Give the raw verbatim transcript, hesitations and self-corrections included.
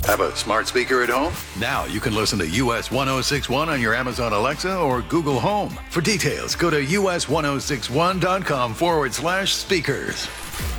Have a smart speaker at home? Now you can listen to U S one oh six one on your Amazon Alexa or Google Home. For details, go to us1061.com forward slash speakers.